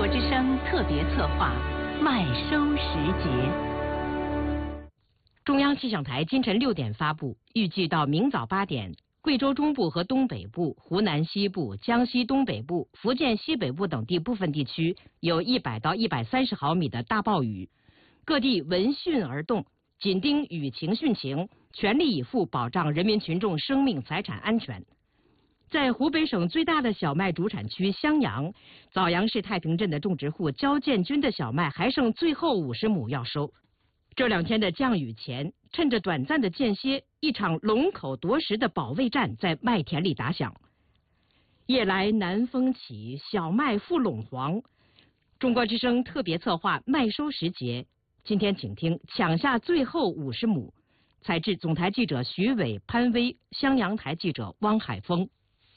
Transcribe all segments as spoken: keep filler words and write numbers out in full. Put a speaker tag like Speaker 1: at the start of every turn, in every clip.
Speaker 1: 国之声特别策划麦收时节。中央气象台今晨六点发布，预计到明早八点，贵州中部和东北部、湖南西部、江西东北部、福建西北部等地部分地区有一百到一百三十毫米的大暴雨，各地闻讯而动，紧盯雨情汛情，全力以赴保障人民群众生命财产安全。在湖北省最大的小麦主产区襄阳，枣阳市太平镇的种植户焦建军的小麦还剩最后五十亩要收。这两天的降雨前，趁着短暂的间歇，一场龙口夺食的保卫战在麦田里打响。夜来南风起，小麦复垄黄。中国之声特别策划麦收时节，今天请听抢下最后五十亩。采制总台记者徐伟、潘威，襄阳台记者汪海峰。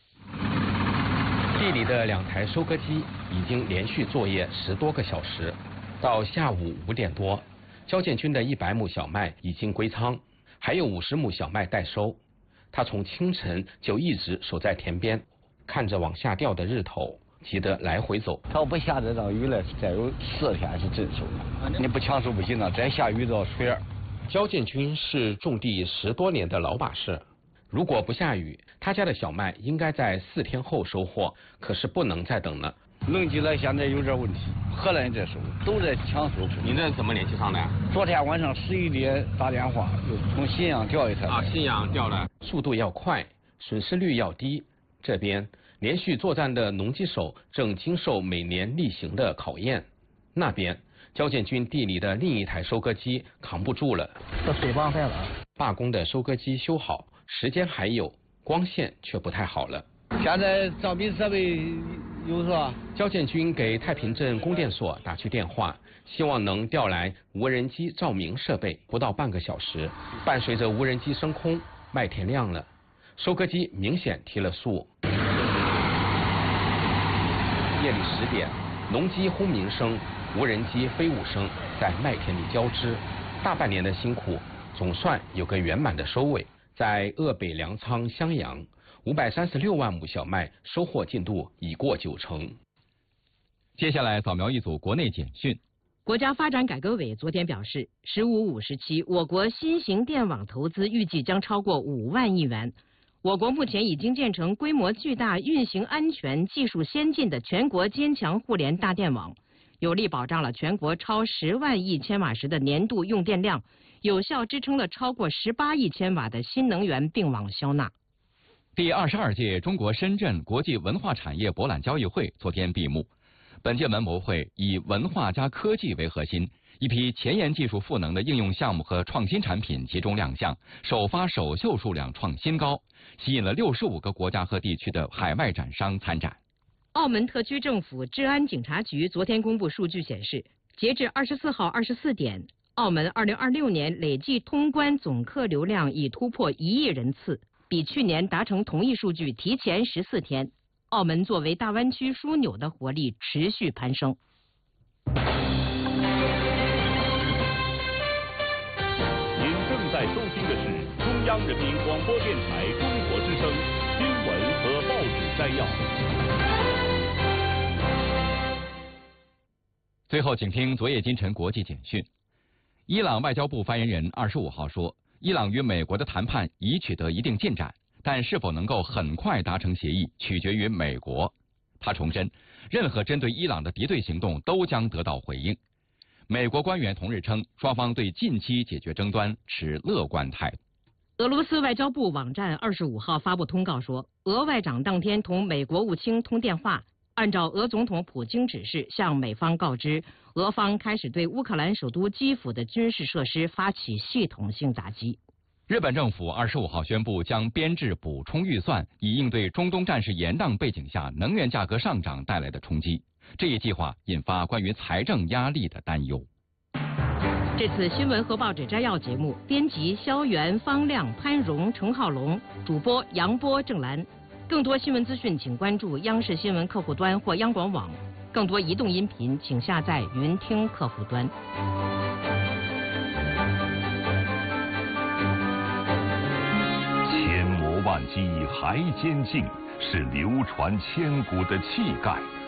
Speaker 2: 地里的两台收割机已经连续作业十多个小时，到下午五点多，焦建军的一百亩小麦已经归仓，还有五十亩小麦待收。他从清晨就一直守在田边，看着往下掉的日头，急得来回走。
Speaker 3: 要不下这场雨了，再有四天是真收了。你不抢收不行了，再下雨到水儿。
Speaker 2: 焦建军是种地十多年的老把式，如果不下雨，他家的小麦应该在四天后收获，可是不能再等了。
Speaker 3: 农机了现在有点问题，荷兰在收，都在抢收。
Speaker 2: 您这怎么联系上的呀？
Speaker 3: 昨天晚上十一点打电话，又从信阳调一台。
Speaker 2: 啊，信阳调了。速度要快，损失率要低。这边连续作战的农机手正经受每年例行的考验。那边焦建军地里的另一台收割机扛不住了，
Speaker 3: 这水帮坏了。
Speaker 2: 罢工的收割机修好，时间还有，光线却不太好了。
Speaker 3: 现在照明设备有是吧？
Speaker 2: 焦建军给太平镇供电所打去电话，希望能调来无人机照明设备。不到半个小时，伴随着无人机升空，麦田亮了，收割机明显提了速。夜里十点，农机轰鸣声、无人机飞舞声在麦田里交织，大半年的辛苦总算有个圆满的收尾。在鄂北粮仓襄阳，五百三十六万亩小麦收获进度已过九成。
Speaker 4: 接下来扫描一组国内简讯。
Speaker 1: 国家发展改革委昨天表示，十五五时期，我国新型电网投资预计将超过五万亿元。我国目前已经建成规模巨大、运行安全、技术先进的全国坚强互联大电网，有力保障了全国超十万亿千瓦时的年度用电量，有效支撑了超过十八亿千瓦的新能源并网消纳。
Speaker 4: 第二十二届中国深圳国际文化产业博览交易会昨天闭幕。本届文博会以文化加科技为核心，一批前沿技术赋能的应用项目和创新产品集中亮相，首发首秀数量创新高，吸引了六十五个国家和地区的海外展商参展。
Speaker 1: 澳门特区政府治安警察局昨天公布数据显示，截至二十四号二十四点，澳门二零二六年累计通关总客流量已突破一亿人次，比去年达成同一数据提前十四天。澳门作为大湾区枢纽的活力持续攀升。
Speaker 5: 您正在收听的是中央人民广播电台中国之声新闻和报纸摘要。
Speaker 4: 最后，请听昨夜今晨国际简讯。伊朗外交部发言人二十五号说，伊朗与美国的谈判已取得一定进展，但是否能够很快达成协议，取决于美国。他重申，任何针对伊朗的敌对行动都将得到回应。美国官员同日称，双方对近期解决争端持乐观态度。
Speaker 1: 俄罗斯外交部网站二十五号发布通告说，俄外长当天同美国务卿通电话，按照俄总统普京指示向美方告知，俄方开始对乌克兰首都基辅的军事设施发起系统性打击。
Speaker 4: 日本政府二十五号宣布将编制补充预算，以应对中东战事延宕背景下能源价格上涨带来的冲击。这一计划引发关于财政压力的担忧。
Speaker 1: 这次新闻和报纸摘要节目，编辑肖元、方亮、潘荣、程浩龙，主播杨波、郑兰。更多新闻资讯，请关注央视新闻客户端或央广网。更多移动音频，请下载云听客户端。
Speaker 5: 千磨万击还坚劲，是流传千古的气概。